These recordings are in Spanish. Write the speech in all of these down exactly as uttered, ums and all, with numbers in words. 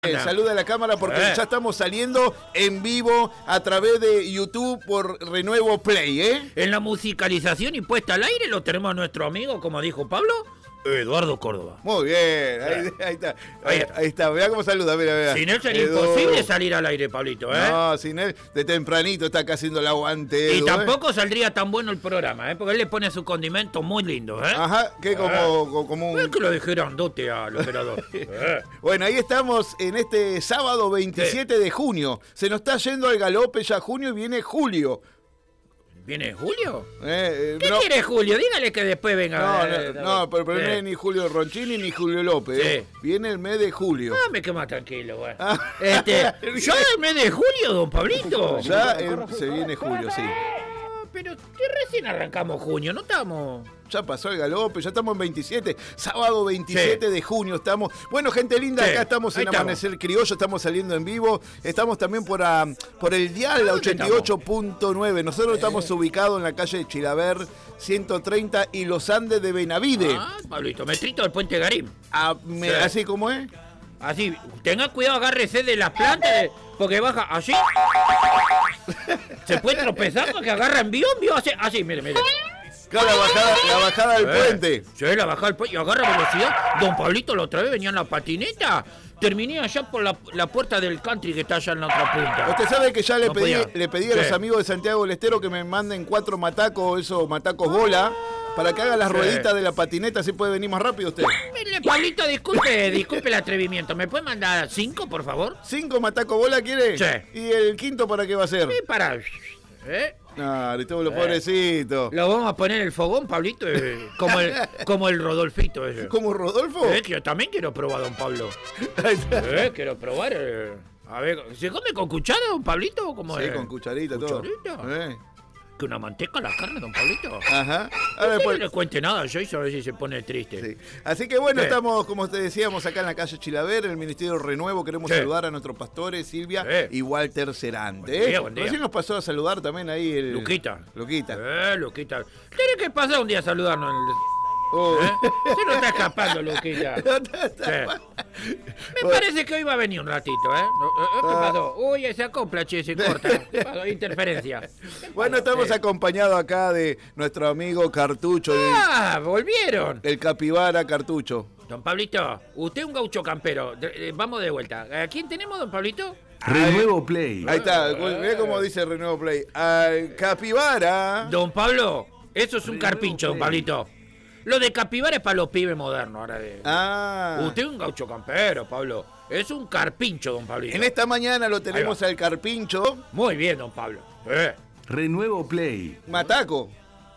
Eh, saluda a la cámara porque eh. ya estamos saliendo en vivo a través de YouTube por Renuevo Play, ¿eh? En la musicalización y puesta al aire lo tenemos a nuestro amigo, como dijo Pablo, Eduardo Córdoba. Muy bien, ahí, ahí está. Ahí, ahí está, vea cómo saluda, mira, mira. Sin él sería Edu. imposible salir al aire, Pablito, ¿eh? No, sin él de tempranito está acá haciendo el aguante, Edu, Y tampoco ¿eh? saldría tan bueno el programa, ¿eh? Porque él le pone su condimento muy lindo, ¿eh? Ajá, que como, eh. como un... Es que lo dejé grandote al operador. eh. Bueno, ahí estamos en este sábado veintisiete sí. de junio. Se nos está yendo al galope ya junio y viene julio. ¿Viene Julio? Eh, eh, ¿Qué no. quiere Julio? Dígale que después venga. No, eh, no, no, pero, pero sí. no es ni Julio Ronchini ni Julio López. Sí. Eh. Viene el mes de julio. Ah, me quedo más tranquilo, güey. Ah. Este, ¿ya el mes de julio, don Pablito? Ya el, se viene julio, sí. Ah, pero que recién arrancamos junio, ¿no estamos? Ya pasó el galope, ya estamos en veintisiete, sábado veintisiete sí. de junio estamos. Bueno, gente linda, sí. acá estamos en Amanecer Criollo, estamos saliendo en vivo, estamos también por, a, por el dial ochenta y ocho punto nueve. Nosotros sí. estamos ubicados en la calle Chilaver ciento treinta y Los Andes de Benavide. Ah, Pablito, metrito del Puente Garín. Ah, me, sí. ¿Así como es? Así, tenga cuidado, agárrese de las plantas, porque baja así. Se puede tropezar porque agarra en vivo, en vivo, así, así, mire, mire. Claro, la bajada, la bajada del eh, puente. Sí, la bajada del puente y agarra velocidad. Don Pablito la otra vez venía en la patineta. Terminé allá por la, la puerta del country que está allá en la otra punta. Usted sabe que ya le no pedí, le pedí a sí. los amigos de Santiago del Estero que me manden cuatro matacos, esos matacos bola, para que haga las sí. rueditas de la patineta, así puede venir más rápido usted. Mire, Pablito, disculpe, disculpe el atrevimiento. ¿Me puede mandar cinco, por favor? ¿Cinco matacos bola quiere? Sí. ¿Y el quinto para qué va a ser? Sí, para... ¿Eh? No, Aristóbulo, eh. pobrecito. Lo vamos a poner en el fogón, Pablito, eh, como, el, como el Rodolfito ese. ¿Como Rodolfo? Eh, que yo también quiero probar, don Pablo. eh, quiero probar. Eh. A ver, ¿se come con cuchara, don Pablito? ¿Cómo sí, es? con cucharita, ¿Cucharita? todo. Eh. Que una manteca la carne, don Pablito. Ajá. Ahora después... No le cuente nada, yo a ver si se pone triste. Sí. Así que bueno, sí. estamos, como te decíamos, acá en la calle Chilaver, en el Ministerio Renuevo. Queremos sí. saludar a nuestros pastores, Silvia sí. y Walter Cerante. Buen día, buen día. Recién nos pasó a saludar también ahí el... Luquita. Luquita. Eh, Luquita. Tiene que pasar un día a saludarnos. El... Oh. ¿Eh? Se nos está escapando, Luquita. Sí. Me bueno. parece que hoy va a venir un ratito, ¿eh? ¿Qué pasó? Uy, se acopla, che, se corta. Interferencia. Bueno, estamos sí. acompañados acá de nuestro amigo Cartucho. Ah, de... volvieron. El capibara Cartucho. Don Pablito, usted es un gaucho campero. Vamos de vuelta. ¿A quién tenemos, don Pablito? Renuevo Play. Ahí está, mira cómo dice Renuevo Play. Al capibara. Don Pablo, eso es un Renuevo carpincho, Play. Don Pablito. Lo de capibara es para los pibes modernos ahora de. Ah. Usted es un gaucho campero, Pablo. Es un carpincho, don Pablito. En esta mañana lo tenemos al carpincho. Muy bien, don Pablo. Eh. Renuevo Play. Mataco.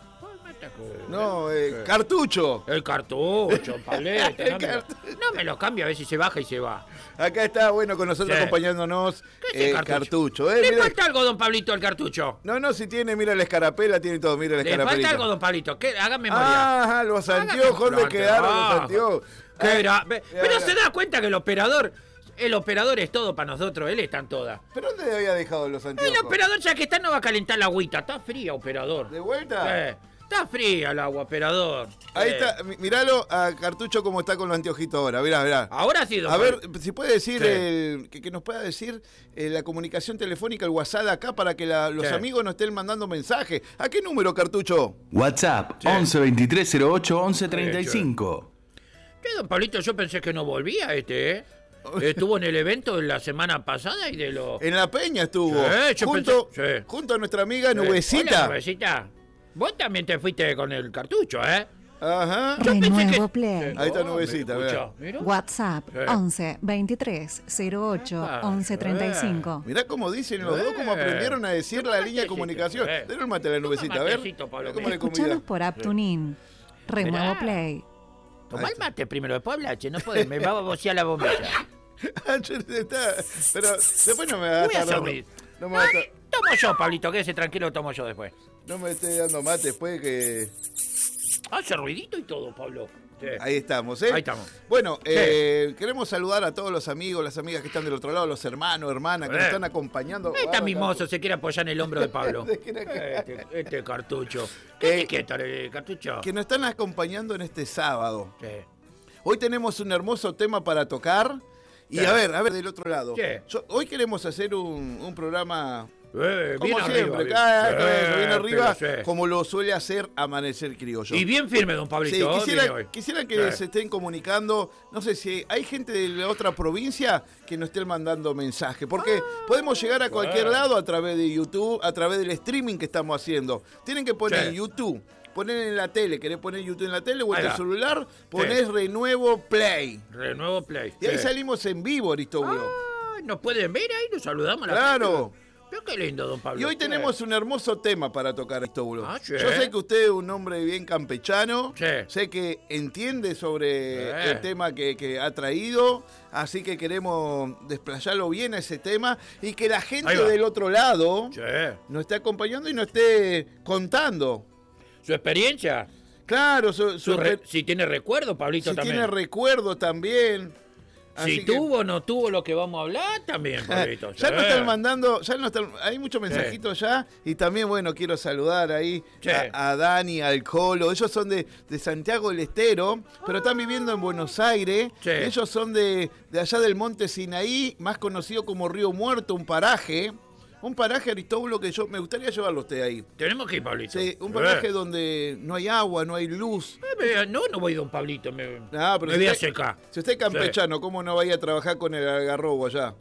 No, eh, sí. cartucho. El cartucho, Pablito. No, cartucho. no me lo cambia a ver si se baja y se va. Acá está, bueno, con nosotros sí. acompañándonos ¿Qué es eh, cartucho? cartucho eh, ¿Le mira... falta algo, don Pablito, al cartucho? No, no, si tiene, mira la escarapela, tiene todo, mira la escarapela. ¿Le falta algo, don Pablito? ¿Qué? Haga memoria. Ajá, los anteojos le quedaron, ah, los anteojos. Ah, era... Pero se da cuenta que el operador... El operador es todo para nosotros, él está en todas. ¿Pero dónde había dejado los anteojos? El operador, ya que está, no va a calentar la agüita. Está fría, operador. ¿De vuelta? Eh, está fría el agua, operador. Ahí eh. está, miralo a Cartucho como está con los anteojitos ahora, mirá, mirá. Ahora sí, don A ver, si puede decir, sí. el, que, que nos pueda decir eh, la comunicación telefónica, el WhatsApp acá, para que la, los sí. amigos nos estén mandando mensajes. ¿A qué número, Cartucho? WhatsApp, sí. once veintitrés cero ocho once treinta y cinco. Sí, don Pablito, yo pensé que no volvía este, ¿eh? Estuvo en el evento de la semana pasada y de lo... En la Peña estuvo. Sí, junto, pensé, sí. junto a nuestra amiga Nubecita. Hola, Nubecita. Vos también te fuiste con el cartucho, ¿eh? Ajá. Yo Renuevo que... Play. Ahí está Nubecita, oh, ¿mira? WhatsApp sí. once veintitrés cero ocho once treinta y cinco. Mirá cómo dicen los eh. dos, cómo aprendieron a decir la línea de comunicación. Eh. Denle un mate a la Nubecita, a ver. Escuchanos por App Tunin. Renuevo Mirá. Play. Tomá el mate primero, después habla, che, no podés, me va a bocear la bombilla. Pero después no me va a estar dando. No me va a estar... Tomo yo, Pablito, quédese tranquilo, tomo yo después. No me esté dando mate después que... Hace ruidito y todo, Pablo. Sí. Ahí estamos, ¿eh? Ahí estamos. Bueno, sí. eh, queremos saludar a todos los amigos, las amigas que están del otro lado, los hermanos, hermanas que eh. nos están acompañando. Ahí está mimoso, se quiere apoyar en el hombro de Pablo. este, este cartucho. ¿Qué eh, quieta, cartucho? Que nos están acompañando en este sábado. Sí. Hoy tenemos un hermoso tema para tocar. Y a ver, a ver, del otro lado. ¿Qué? Yo- hoy queremos hacer un, un programa... Eh, Como bien siempre, arriba, cada bien. vez Eh, bien arriba, pero sí. como lo suele hacer Amanecer Criollo. Y bien firme, don Sí, Pablito. viene quisiera, hoy. quisiera que Sí. se estén comunicando, no sé si hay gente de la otra provincia que nos estén mandando mensaje, porque podemos llegar a cualquier bueno. lado a través de YouTube, a través del streaming que estamos haciendo. Tienen que poner Sí. YouTube, poner en la tele, querés poner YouTube en la tele o en Ahí el va. celular, ponés Renuevo Play. Renuevo Play. Y ahí Sí. salimos en vivo, Aristóbulo. Ah, nos pueden ver ahí, nos saludamos a la Claro. gente. Pero qué lindo, don Pablo. Y hoy tenemos un hermoso tema para tocar, Aristóbulo. Ah, sí. Yo sé que usted es un hombre bien campechano, Sí. sé que entiende sobre Sí. el tema que, que ha traído, así que queremos desplayarlo bien a ese tema y que la gente Ahí va. del otro lado Sí. nos esté acompañando y nos esté contando. Su experiencia. Claro, su, su Su re- re- si tiene recuerdo, Pablito, si también. tiene recuerdo también. si Así que- tuvo o no tuvo lo que vamos a hablar, también, Pablito. Ya Sí. nos están mandando, ya nos están, hay muchos mensajitos ya y también, bueno, quiero saludar ahí Sí. a, a Dani, al Colo. Ellos son de, de Santiago del Estero, pero están viviendo en Buenos Aires. Sí. Ellos son de, de allá del Monte Sinaí, más conocido como Río Muerto, un paraje. Un paraje, Aristóbulo, que yo me gustaría llevarlo a usted ahí. Tenemos que ir, Pablito. Sí, un Eh. paraje donde no hay agua, no hay luz. Eh, me- No, no voy, don Pablito. Me, Ah, pero me si voy a usted- secar. Si usted es campechano, ¿cómo no vaya a trabajar con el algarrobo allá?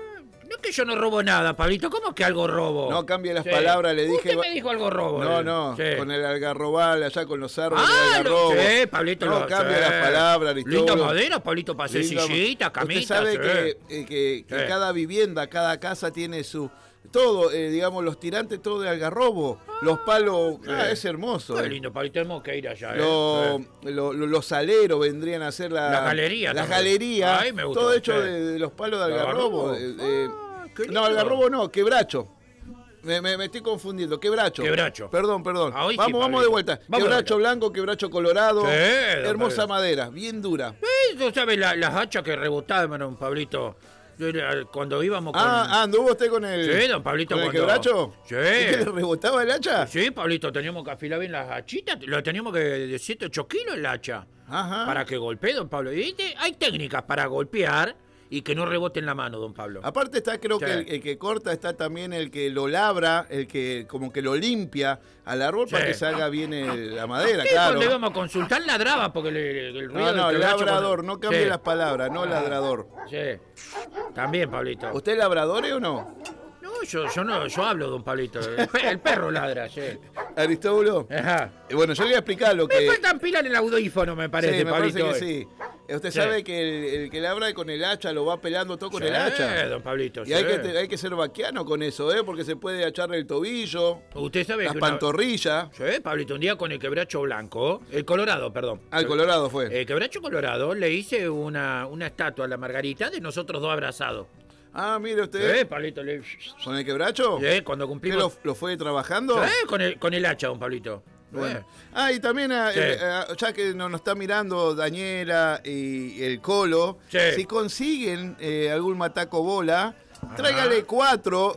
No es que yo no robo nada, Pablito. ¿Cómo que algo robo? No cambie las Sí. palabras, le dije- Usted me dijo algo robo. No, eh. no, Sí. con el algarrobal, allá con los árboles Ah, de algarrobo. lo- sí, Pablito. No lo- cambie sí. las palabras, Aristóbulo. Linda madera, Pablito, para hacer Linda- sillita, camita. Usted sabe sí. que, eh, que- que Sí. cada vivienda, cada casa tiene su... Todo, eh, digamos, los tirantes, todo de algarrobo. Los palos, ah, es hermoso. Qué eh. lindo, Pablito. Tenemos que ir allá. eh. Lo- Sí. lo- lo- los aleros vendrían a ser la... La galería Las también. galerías. Ay, me gustó, todo hecho sí. de, de los palos de ¿De algarrobo. algarrobo? eh, eh, Ah, qué no, lindo. algarrobo no, quebracho. Me, me- me estoy confundiendo. Quebracho. Quebracho. Perdón, perdón. Ah, hoy sí, vamos, vamos Pablito. de vuelta. Vamos de quebracho vuelta. blanco, quebracho colorado. Sí, Hermosa don Pablo. madera, bien dura. Eh, ¿Tú sabes la- las hachas que rebotaban, don Pablito? Yo era- Cuando íbamos con... Ah, ah, ¿anduvo usted con el, Sí, don Pablito, con el cuando- quebracho? Sí. ¿Y que le rebotaba el hacha? Sí, Pablito, teníamos que afilar bien las hachitas. Lo teníamos que de siete, ocho kilos el hacha. Ajá. Para que golpee, don Pablo. Y te- hay técnicas para golpear y que no rebote en la mano, don Pablo. Aparte está, creo Sí. que el, el que corta está también el que lo labra, el que como que lo limpia al árbol para Sí. que salga bien el- la madera, Sí, claro. cuando íbamos a consultar ladraba porque le- el ruido No, del no, quebracho labrador, cuando- no cambie Sí. las palabras, no ladrador. Sí. También, Pablito. ¿Usted es labrador o no? No, yo, yo no, yo hablo, don Pablito. El, pe- el perro ladra, sí. Aristóbulo. Ajá. Eh, Bueno, yo le voy a explicar lo Me que... faltan pilas en el audífono, me parece, sí, me Pablito. parece que hoy. sí. Eh, Usted Sí. sabe que el, el que labra con el hacha lo va pelando todo con Sí, el hacha. don Pablito. Y hay sí. que, te- hay que ser vaquiano con eso, ¿eh? Porque se puede echarle el tobillo, Usted sabe las que una- pantorrillas. Sí, Pablito, un día con el quebracho blanco, el colorado, perdón. Al Colorado fue. El quebracho colorado le hice una, una estatua a la Margarita de nosotros dos abrazados. Ah, mire usted. Sí, Pablito, le... ¿Con el quebracho? Sí, cuando ¿Qué cumplimos... lo, lo fue trabajando? Sí, con el, con el hacha, don Pablito. Bueno. Sí. Ah, y también, ah, Sí. eh, ah, ya que nos, nos está mirando Daniela y el Colo, Sí. si consiguen eh, algún mataco bola, tráigale cuatro.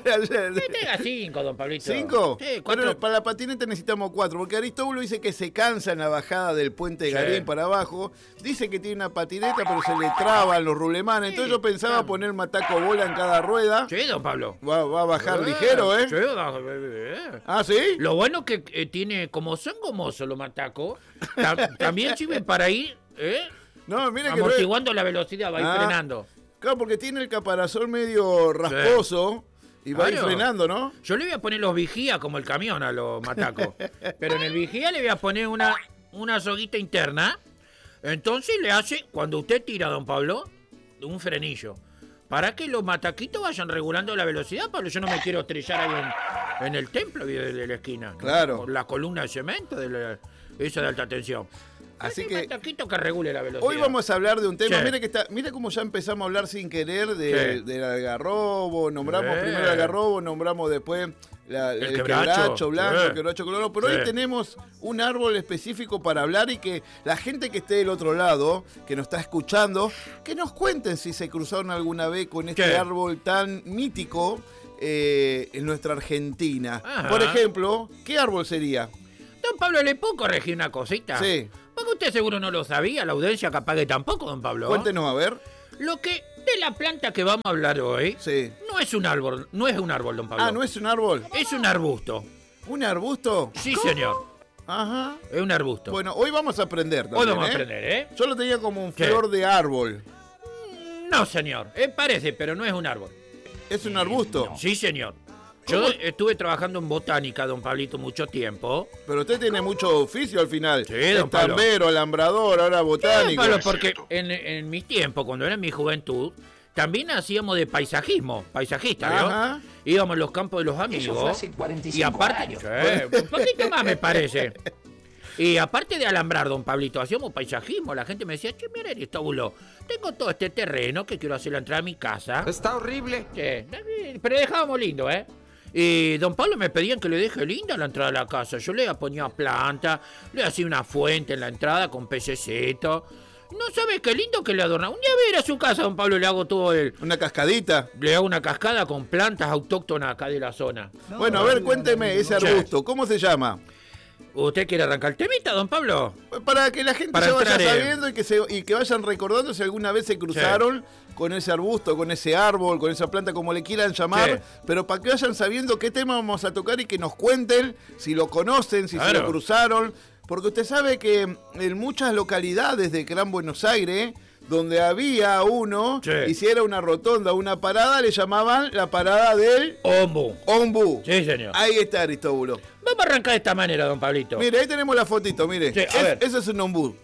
Que tenga cinco, don Pablito. ¿Cinco? Sí, cuatro. Pero para la patineta necesitamos cuatro, porque Aristóbulo dice que se cansa en la bajada del puente de Sí. Garín para abajo. Dice que tiene una patineta, pero se le traban los rulemanes. Entonces yo pensaba claro. poner mataco bola en cada rueda. Sí, don Pablo. Va, va a bajar Eh, ligero, ¿eh? Sí, va- eh, eh. Ah, ¿sí? Lo bueno que eh, tiene, como son gomosos los matacos, tam- también sirven para ir ¿eh? No, mire que no es- amortiguando la velocidad, va a ir Ah. frenando. Claro, porque tiene el caparazón medio rasposo y va a ir Claro. frenando, ¿no? Yo le voy a poner los vigías como el camión a los matacos. Pero en el vigía le voy a poner una, una soguita interna. Entonces le hace, cuando usted tira, don Pablo, un frenillo. Para que los mataquitos vayan regulando la velocidad, Pablo. Yo no me quiero estrellar ahí en, en el templo de, de la esquina. ¿no? Claro. Por la columna de cemento, de la, esa de alta tensión. Así Hay que mataquito que regule la velocidad. hoy vamos a hablar de un tema. Sí. Mire que está, mire cómo ya empezamos a hablar sin querer de, Sí. del algarrobo. Nombramos Sí. primero el algarrobo, nombramos después la- el, El quebracho, quebracho. blanco, Sí. el quebracho colorado. Pero Sí. hoy tenemos un árbol específico para hablar y que la gente que esté del otro lado, que nos está escuchando, que nos cuenten si se cruzaron alguna vez con este Sí. árbol tan mítico eh, en nuestra Argentina. Ajá. Por ejemplo, ¿qué árbol sería? Don Pablo, ¿le puedo corregir una cosita? Sí. Porque usted seguro no lo sabía, la audiencia capaz que tampoco, don Pablo. Cuéntenos a ver. Lo que De la planta que vamos a hablar hoy, Sí. no es un árbol, no es un árbol, don Pablo. Ah, ¿no es un árbol? Es un arbusto. ¿Un arbusto? Sí, señor. Ajá. Es un arbusto. Bueno, hoy vamos a aprender también, Hoy vamos ¿eh? a aprender, ¿eh? Yo lo tenía como un ¿Qué? flor de árbol. No, señor. Eh, parece, pero no es un árbol. ¿Es un arbusto? Sí, señor. Yo estuve trabajando en botánica, don Pablito, mucho tiempo. Pero usted tiene mucho oficio al final. Sí, don Pablo. Estambero, alambrador, ahora Don botánico. Pablo, porque en, en mi tiempo, cuando era en mi juventud, también hacíamos de paisajismo, paisajista, ¿vio? Ajá. Íbamos a los campos de los amigos. Eso fue hace cuarenta y cinco y aparte, años. Sí, un poquito más me parece. Y aparte de alambrar, don Pablito, hacíamos paisajismo. La gente me decía, che, mira, Aristóbulo, tengo todo este terreno que quiero hacer la entrada a mi casa. Está horrible. Sí, pero dejábamos lindo, ¿eh? Y don Pablo me pedían que le deje linda la entrada de la casa. Yo le ponía planta, le hacía una fuente en la entrada con pececito. No sabe qué lindo que le adorna. Un día voy a ir a su casa, don Pablo, le hago todo el... Una cascadita. Le hago una cascada con plantas autóctonas acá de la zona. Bueno, a ver, cuénteme ese Sí. arbusto. ¿Cómo se llama? ¿Usted quiere arrancar el temita, don Pablo? Para que la gente Para ya vaya entrar en- sabiendo y que, se, y que vayan recordando si alguna vez se cruzaron con ese arbusto, con ese árbol, con esa planta, como le quieran llamar. Sí. Pero para que vayan sabiendo qué tema vamos a tocar y que nos cuenten si lo conocen, si se Claro. lo cruzaron. Porque usted sabe que en muchas localidades de Gran Buenos Aires, donde había uno, Sí. hiciera una rotonda, una parada, le llamaban la parada del Ombu. Ombú. Sí, señor. Ahí está, Aristóbulo. Vamos a arrancar de esta manera, don Pablito. Mire, ahí tenemos la fotito, mire. Sí, a Es- ver. ese es un ombú.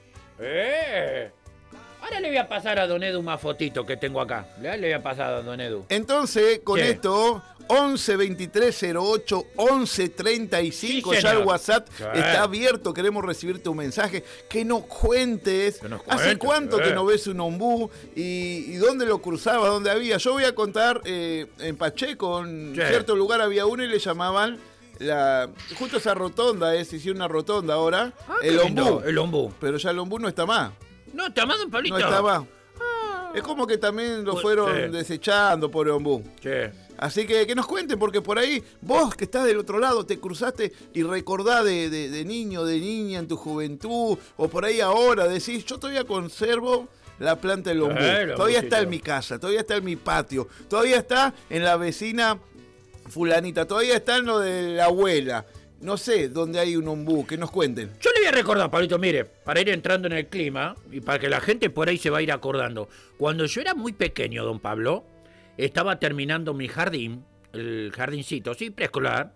Eh. Ahora le voy a pasar a don Edu una fotito que tengo acá. Le le voy a pasar a don Edu. Entonces, con Sí. esto, once veintitrés cero ocho once treinta y cinco, Sí, ya el señor. WhatsApp Sí. está abierto, queremos recibir tu mensaje, que nos cuentes, Que nos hace cuentes, cuánto sí. que no ves un ombú y, y dónde lo cruzabas, dónde había. Yo voy a contar, eh, en Pacheco, en Sí. cierto lugar había uno y le llamaban, la justo esa rotonda, es, hicieron una rotonda ahora, Ah, el qué lindo, ombú, El ombú. pero ya el ombú no está más, No, está más, don Pablito. no está más. Es como que también lo Pues, fueron sí. desechando por ombú. Sí. Así que que nos cuenten, porque por ahí vos que estás del otro lado te cruzaste y recordás de, de, de niño, de niña en tu juventud, o por ahí ahora decís, yo todavía conservo la planta del ombú. Eh, el Todavía está ombucito. en mi casa, todavía está en mi patio, todavía está en la vecina fulanita, todavía está en lo de la abuela. No sé dónde hay un ombú, que nos cuenten. Yo le voy a recordar, Pablito, mire, para ir entrando en el clima y para que la gente por ahí se va a ir acordando. Cuando yo era muy pequeño, don Pablo, estaba terminando mi jardín, el jardincito, sí, preescolar.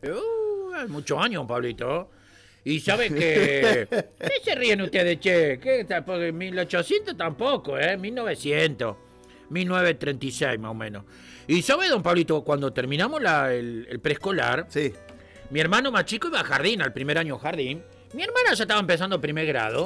Uh, hay muchos años, don Pablito. Y sabe que... ¿Qué se ríen ustedes, che? ¿Qué? Porque mil ochocientos tampoco, ¿eh? mil novecientos. mil novecientos treinta y seis, más o menos. Y sabe, don Pablito, cuando terminamos la- el, el preescolar... Sí. Mi hermano más chico iba a jardín, al primer año jardín. Mi hermana ya estaba empezando primer grado.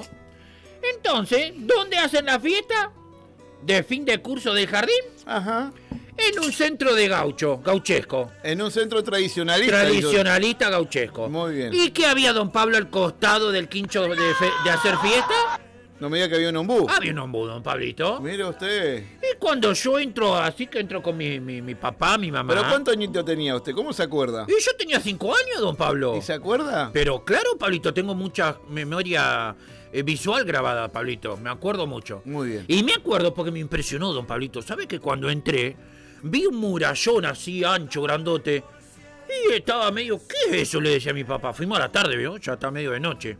Entonces, ¿dónde hacen la fiesta? De fin de curso del jardín. Ajá. En un centro de gaucho, gauchesco. En un centro tradicionalista. Tradicionalista gauchesco. Muy bien. ¿Y qué había, don Pablo, al costado del quincho de, fe- de hacer fiesta? No me diga que había un ombú. Había un ombú, don Pablito. Mire usted. Y cuando yo entro, así que entro con mi, mi, mi papá, mi mamá. ¿Pero cuántos añitos tenía usted? ¿Cómo se acuerda? Y yo tenía cinco años, don Pablo. ¿Y se acuerda? Pero claro, Pablito, tengo mucha memoria eh, visual grabada, Pablito. Me acuerdo mucho. Muy bien. Y me acuerdo porque me impresionó, don Pablito. ¿Sabe que cuando entré, vi un murallón así, ancho, grandote? Y estaba medio, ¿qué es eso? Le decía a mi papá. Fuimos a la tarde, ¿vio? Ya está medio de noche.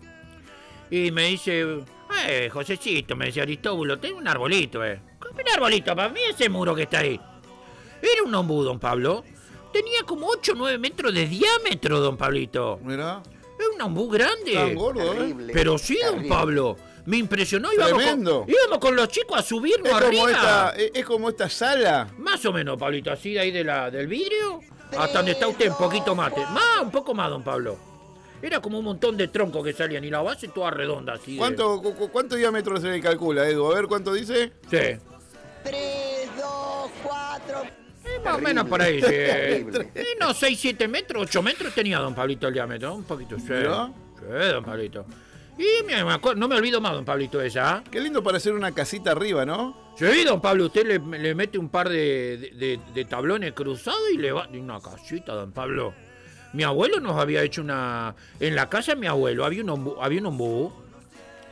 Y me dice, eh, Josecito, me decía Aristóbulo, tengo un arbolito, eh. ¿Cómo un arbolito? Para mí ese muro que está ahí. Era un ombú, don Pablo. Tenía como ocho o nueve metros de diámetro, don Pablito. Mirá. Es un ombú grande. Tan gordo, ¿eh? Terrible. Pero sí, don Terrible. Pablo. Me impresionó. Íbamos Tremendo. con, íbamos con los chicos a subirnos Es como, arriba. esta, es, es como esta sala. Más o menos, Pablito. Así de ahí de la, del vidrio hasta donde está usted, un poquito más. Te- Más, un poco más, don Pablo. Era como un montón de troncos que salían y la base toda redonda así. de- ¿Cuánto, cu- cu- ¿Cuánto diámetro se le calcula, Edu? A ver, ¿cuánto dice? Sí. tres, dos, cuatro. Eh, más o menos por ahí. Sí. Terrible. Eh, no, seis, siete metros, ocho metros tenía don Pablito el diámetro. Un poquito. Sí, ¿Mirá? sí, don Pablito. Y me, me acuerdo- no me olvido más, don Pablito, esa. ¿Ah? Qué lindo para hacer una casita arriba, ¿no? Sí, don Pablo, usted le, le mete un par de, de- de- de tablones cruzados y le va... Una casita, don Pablo. Mi abuelo nos había hecho una... En la casa de mi abuelo había un ombú, había un ombú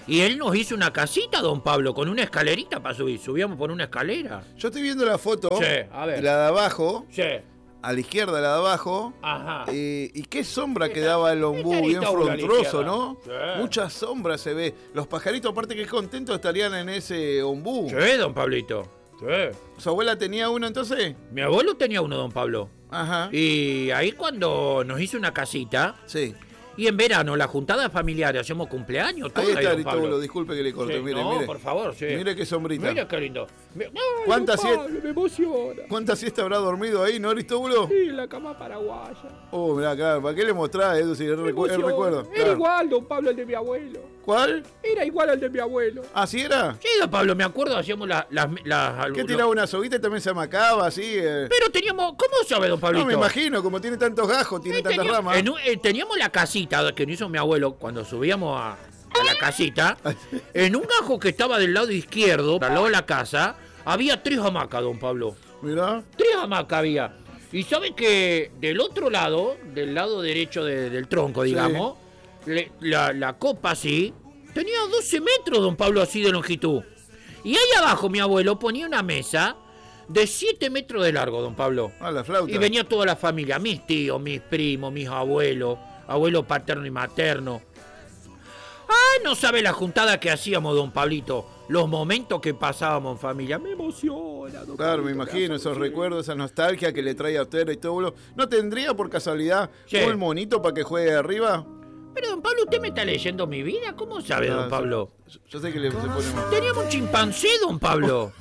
Y él nos hizo una casita, don Pablo, con una escalerita para subir. Subíamos por una escalera. Yo estoy viendo la foto, Sí, a ver. la de abajo, Sí. a la izquierda la de abajo. Ajá. Eh, y qué sombra que Esta- daba el ombú, esta bien Aristóbulo a la frontroso, izquierda. ¿no? Sí. Mucha sombra se ve. Los pajaritos, aparte que contentos, estarían en ese ombú. Sí, don Pablito. Sí. ¿Su abuela tenía uno entonces? Mi abuelo tenía uno, don Pablo. Ajá. Y ahí cuando nos hizo una casita, Sí. y en verano, la juntada familiar, hacemos cumpleaños, todo Ahí ahí, está don Aristóbulo, Pablo. disculpe que le corte. Sí, mire, no, mire. por favor, sí. Mire qué sombrita. Mira qué lindo. Mi- Ay, ¿Cuántas don siet- Pablo, me emociona. ¿Cuántas siestas habrá dormido ahí, no, Aristóbulo? Sí, en la cama paraguaya. Oh, mirá, claro, ¿para qué le mostrás eso si es Me recu- es emociona. recuerdo? Era Claro. igual, don Pablo, el de mi abuelo. ¿Cuál? Era igual al de mi abuelo. ¿Ah, sí era? Sí, don Pablo, me acuerdo, hacíamos las... las, las ¿Qué lo- tiraba una soguita y también se amacaba así? eh? Pero teníamos... ¿Cómo sabe, don Pablito? No, me imagino, como tiene tantos gajos, tiene Eh, tantas teníamos, ramas. en un- eh, teníamos la casita que nos hizo mi abuelo cuando subíamos a, a la casita. En un gajo que estaba del lado izquierdo, al lado de la casa, había tres hamacas, don Pablo. Mirá. Tres hamacas había. Y sabe que del otro lado, del lado derecho de- del tronco, digamos, le- la, la copa así, tenía doce metros, don Pablo, así de longitud. Y ahí abajo mi abuelo ponía una mesa de siete metros de largo, don Pablo. Ah, la flauta. Y venía toda la familia, mis tíos, mis primos, mis abuelos, abuelo paterno y materno. ¡Ay, no sabe la juntada que hacíamos, don Pablito! Los momentos que pasábamos en familia. Me emociona, don Claro, me Pablito, imagino, hace esos emoción. recuerdos, esa nostalgia que le trae a usted Aristóbulo. ¿No tendría por casualidad Sí. un monito para que juegue arriba? Pero, don Pablo, ¿usted me está leyendo mi vida? ¿Cómo sabe, Ah, don Pablo? Yo, yo sé que le se pone mal. Teníamos un chimpancé, don Pablo.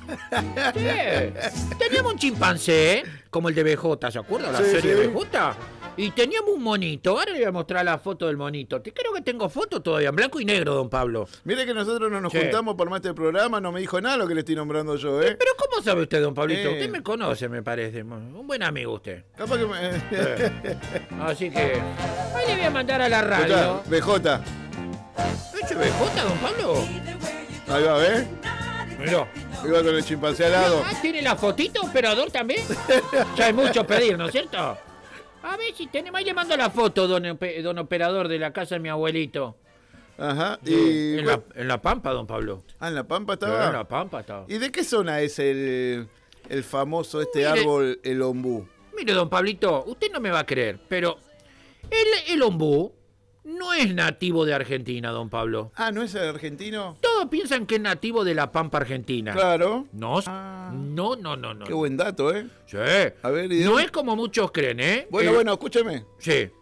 Sí. Teníamos un chimpancé, como el de B J, ¿se acuerda? La Sí, serie sí. B J. Y teníamos un monito. Ahora le voy a mostrar la foto del monito. Te creo que tengo foto todavía, en blanco y negro, don Pablo. Mire que nosotros no nos Sí. juntamos por más este programa, no me dijo nada lo que le estoy nombrando yo, ¿eh? Pero ¿cómo sabe usted, don Pablito? Eh. Usted me conoce, me parece. Un buen amigo usted. Capaz que me... Así que... Ahí le voy a mandar a la Escuchá, radio. B J. ¿Hecho B J, don Pablo? Ahí va, ¿ves? Mirá. Iba con el chimpancé al lado. Ah, ¿tiene la fotito, operador, también? Ya es mucho pedir, ¿no es cierto? A ver si tenemos... Ahí le mando la foto, don, ope- don operador, de la casa de mi abuelito. Ajá. Y... En la, en la Pampa, don Pablo. Ah, en La Pampa Sí, en estaba. la Pampa estaba. ¿Y de qué zona es el, el famoso este Mire. árbol, el ombú? Mire, don Pablito, usted no me va a creer, pero el, el ombú no es nativo de Argentina, don Pablo. Ah, ¿no es el argentino? Todos piensan que es nativo de la Pampa Argentina. Claro. No, Ah. no, no, no, no. Qué buen dato, ¿eh? Sí. A ver, ¿y de No dónde? es como muchos creen, ¿eh? Bueno, Eh, bueno, escúcheme. Sí.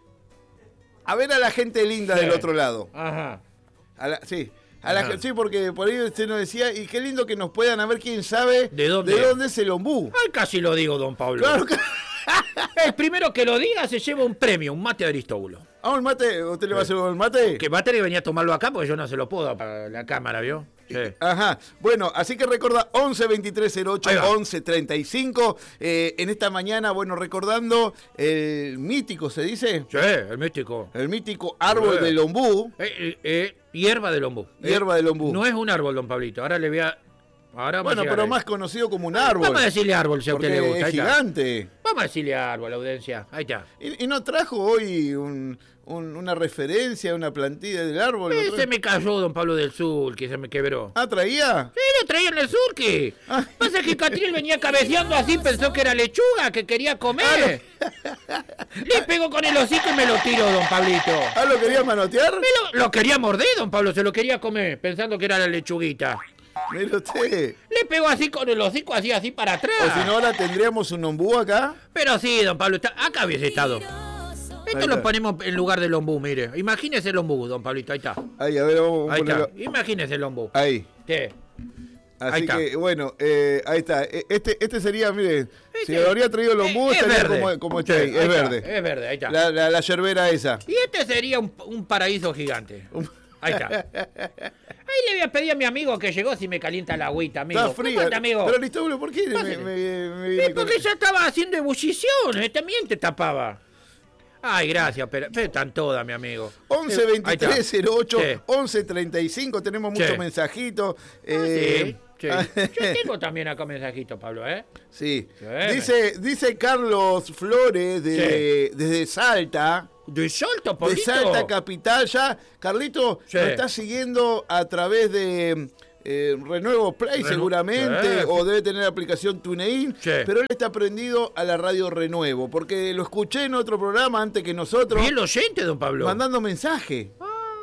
A ver a la gente linda Sí. del otro lado. Ajá. A la- sí. A la, Ajá. gen- sí, porque por ahí usted nos decía, y qué lindo que nos puedan a ver quién sabe ¿De dónde? de dónde es el ombú. Ay, casi lo digo, don Pablo. Claro que... El primero que lo diga se lleva un premio, un mate de Aristóbulo. ¿A un mate? ¿Usted le va a hacer un mate? Que mate que venía a tomarlo acá porque yo no se lo puedo para la cámara, ¿vio? Sí. Ajá, bueno, así que recuerda once veintitrés cero ocho Ahí va. once treinta y cinco. Eh, en esta mañana, bueno, recordando el mítico, ¿se dice? Sí, el místico. El mítico árbol Sí. del ombú. Eh, eh, eh, hierba del ombú. Eh, Hierba del ombú. No es un árbol, don Pablito. Ahora le voy a... Ahora vamos Bueno, a llegar pero ahí. más conocido como un árbol. Vamos a decirle árbol si a usted porque le gusta. es Ahí está. gigante. Vamos a decirle árbol, audiencia. Ahí está. ¿Y, y no trajo hoy un- un- una referencia, una plantilla del árbol? ¿No Eh, trajo? se me cayó don Pablo del Sur, que se me quebró. Ah, ¿traía? Sí, lo traía en el sur, que Ah. pasa que Catril venía cabeceando así, pensó que era lechuga, que quería comer. Le pegó con el hocico y me lo tiró, don Pablito. ¿Ah, lo quería manotear? Me lo, lo quería morder, don Pablo, se lo quería comer, pensando que era la lechuguita. Mire usted. Le pegó así con el hocico, así, así para atrás. O si no, ahora tendríamos un ombú acá. Pero sí, don Pablo, está, acá hubiese estado. Ahí Esto está. lo ponemos en lugar del ombú, mire. Imagínese el ombú, don Pablito, ahí está. Ahí, a ver, vamos a Ahí ponerlo. está. Imagínese el ombú. Ahí. Sí. Así Ahí está. que, bueno, eh, ahí está. E- Este, este sería, mire, si Este- lo habría traído el ombú, Eh, es estaría verde. como, como Sí, está ahí. ahí Es está, verde. Es verde, ahí está. La, la, la yerbera esa. Y este sería un, un paraíso gigante. Ahí está. Ahí le voy a pedir a mi amigo que llegó si me calienta la agüita, amigo. Está ¿Cómo fría. está, amigo? Pero Aristóbulo, ¿por qué me, Pásale. me- me Sí, viene con- porque ya estaba haciendo ebullición, también te tapaba. Ay, gracias, pero, pero están todas, mi amigo. once Eh, ahí veintitrés está. cero ocho Sí. once treinta y cinco, tenemos muchos Sí. mensajitos. Ah, Eh, sí. Sí. Yo tengo también acá un mensajito, Pablo, ¿eh? Sí. Sí, Dice, dice Carlos Flores de, desde Salta. De Salta, De Pablito. Salta Capital. Ya, Carlito, Sí. lo está siguiendo a través de eh, Renuevo Play, Renu- seguramente, sí. o debe tener la aplicación TuneIn. Sí. Pero él está prendido a la radio Renuevo, porque lo escuché en otro programa antes que nosotros, Bien oyente, don Pablo. mandando mensaje.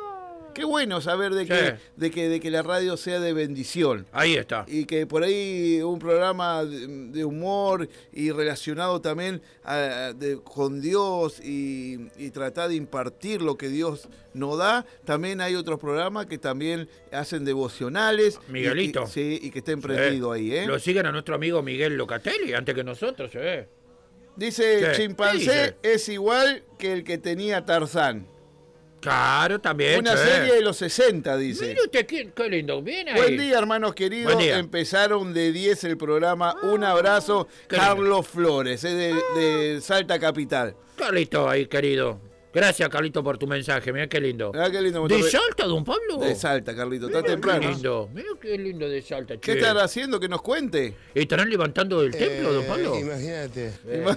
Qué bueno saber de, Sí. que, de, que, de que la radio sea de bendición. Ahí está. Y que por ahí un programa de, de humor y relacionado también a- de- con Dios y, y tratar de impartir lo que Dios nos da. También hay otros programas que también hacen devocionales. Miguelito. Y, que- sí, y que estén prendidos ahí, ¿eh? Lo siguen a nuestro amigo Miguel Locatelli, antes que nosotros, ¿eh? Dice, ¿Qué? ¿Qué chimpancé dice? es igual que el que tenía Tarzán. Claro, también. Una sí. serie de los sesenta, dice. Mire usted, qué, qué lindo. Viene ahí. Buen día, hermanos queridos. Buen día. Empezaron de diez el programa. Un abrazo, qué lindo. Carlos Flores, eh, de, de Salta Capital. Carlito, ahí, querido. Gracias, Carlito, por tu mensaje. Mira qué lindo. Ah, qué lindo. ¿De Salta, don Pablo? De Salta, Carlito. Está Mira temprano. Qué lindo. Mira qué lindo de Salta, che. ¿Qué estará haciendo? Que nos cuente. ¿Estarán levantando el templo, don Pablo? Imagínate.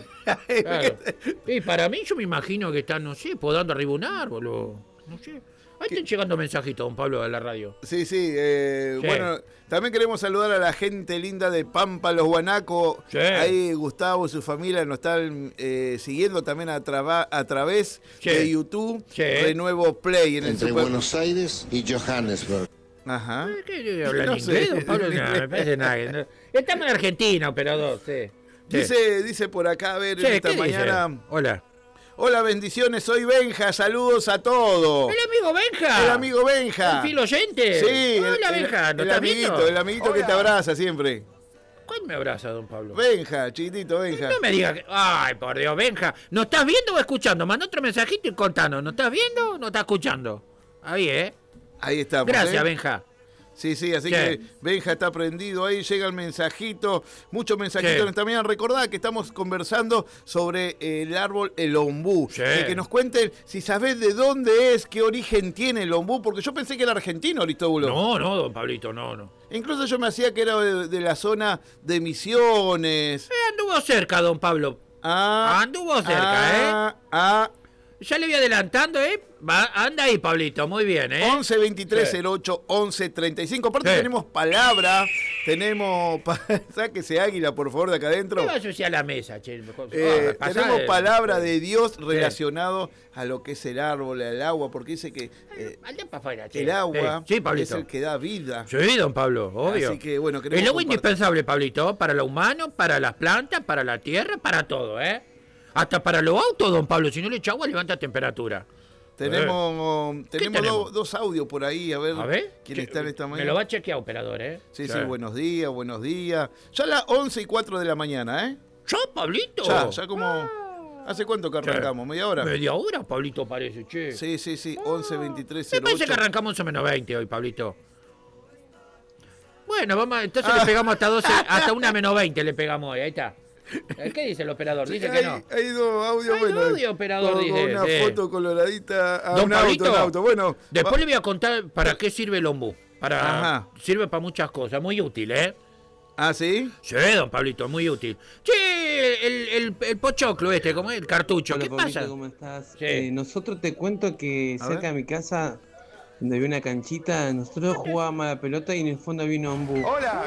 Claro. Y para mí, yo me imagino que están, no sé, podando arriba un árbol o... No sé. Ahí están llegando mensajitos, don Pablo, de la radio. Sí, sí, eh, Sí. bueno, también queremos saludar a la gente linda de Pampa, Los Guanacos. Sí. Ahí Gustavo y su familia nos están eh, siguiendo también a, traba- a través Sí. de YouTube. Sí. Renuevo Play en el Entre super... Buenos Aires y Johannesburg. Ajá. ¿Qué, qué, ¿Hablan No inglés, sé. don Pablo? No, me parece nada. no. Estamos en Argentina, operador, sí. Sí. Dice, dice por acá, a ver, Sí, en esta ¿qué dice? mañana. Hola. Hola, bendiciones, soy Benja, saludos a todos. ¿El amigo Benja? El amigo Benja. ¿El filo oyente? Sí, Hola, el, Benja, ¿no el estás amiguito, viendo? el amiguito que te abraza siempre. ¿Cuál me abraza, don Pablo? Benja, chiquitito Benja. No me digas que... Ay, por Dios, Benja. ¿No estás viendo o escuchando? Manda otro mensajito y contanos. ¿No estás viendo o no estás escuchando? Ahí, ¿eh? Ahí estamos. Gracias, ¿eh? Benja. Sí, sí, así Sí. que Benja está prendido ahí, llega el mensajito, muchos mensajitos Sí. también. Recordad que estamos conversando sobre el árbol el ombú. Sí. Eh, que nos cuenten si sabés de dónde es, qué origen tiene el ombú, porque yo pensé que era argentino, Aristóbulo. No, no, don Pablito, no, no. Incluso yo me hacía que era de, de la zona de Misiones. Eh, anduvo cerca, don Pablo. Ah, Anduvo cerca, ah, ah, Ya le voy adelantando, ¿eh? Va, anda ahí, Pablito, muy bien, ¿eh? once veintitrés Sí. cero ocho once treinta y cinco. Aparte Sí. tenemos palabra, tenemos... pa- Sáquese águila, por favor, de acá adentro. ¿Qué va a asociar la mesa, che? Eh, Ah, pasá tenemos de- palabra de Dios relacionado a lo que es el árbol, al agua, porque dice que eh, Anda para afuera, che. el agua Sí, sí, es Pablito. el que da vida. Sí, don Pablo, obvio. Así que, bueno, queremos el agua compartir. indispensable, Pablito, para lo humano, para las plantas, para la tierra, para todo, ¿eh? Hasta para los autos, don Pablo. Si no le echa agua, levanta temperatura. Tenemos, tenemos, tenemos? Dos, dos audios por ahí, a ver, A ver. quién Che, está en esta Me mañana. lo va a chequear, operador, ¿eh? Sí, sí, buenos días, buenos días. Ya a las once y cuatro de la mañana, ¿eh? ¿Yo, Pablito? Ya, ya como... ¿Hace cuánto que arrancamos? ¿Media hora? Media hora, Pablito, parece, che. Sí, sí, sí, once veintitrés Me cero parece que ocho. arrancamos once menos veinte hoy, Pablito. Bueno, vamos, a- entonces Ah. le pegamos hasta doce, hasta una menos veinte le pegamos hoy, ahí está. ¿Qué dice el operador? Dice que hay, no. hay dos audios, Hay bueno. dos audios, operador, con, dice, con una sí. foto coloradita a Don un auto, Pablito, un auto. Bueno, después va- le voy a contar para qué sirve el ombú. Para, Ajá. Sirve para muchas cosas, muy útil, ¿eh? ¿Ah, sí? Sí, don Pablito, muy útil. Che, el, el, el pochoclo este, ¿cómo es? El cartucho, Hola, ¿qué Pablito, pasa? ¿cómo estás? Sí. Eh, nosotros te cuento que A cerca ver. de mi casa, donde había una canchita, nosotros jugábamos a la pelota y en el fondo había un ombú. Hola.